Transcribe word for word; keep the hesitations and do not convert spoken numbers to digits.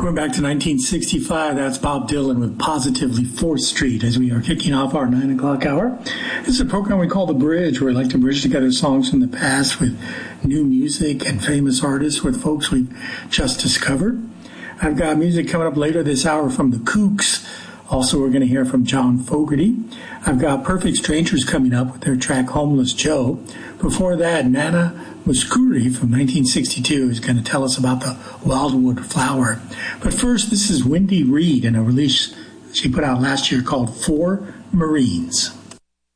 Going back to nineteen sixty-five, that's Bob Dylan with Positively fourth Street as we are kicking off our nine o'clock hour. This is a program we call The Bridge, where we like to bridge together songs from the past with new music and famous artists with folks we've just discovered. I've got music coming up later this hour from the Kooks. Also, we're going to hear from John Fogerty. I've got Perfect Strangers coming up with their track Homeless Joe. Before that, Nana Mouskouri from nineteen sixty-two is going to tell us about the Wildwood Flower. But first, this is Wendy Reed and a release she put out last year called Four Marines.